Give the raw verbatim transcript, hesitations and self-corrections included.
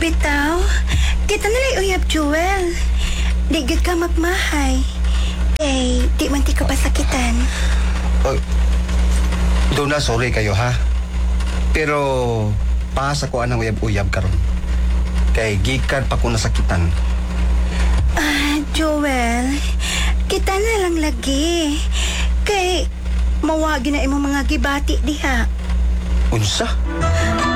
Bitaw, kita nalay uyab, Jewel. Di gud ka magmahay. Eh, di man ti ka pasakitan. Oh, doon na, sorry kayo ha. Pero, paasa ko anang uyab-uyab karon. Kay gikan pa ko nasakitan. Ah, Joel, kita na lang lagi. Kay, mawagi na imong mga gibati diha. Unsa?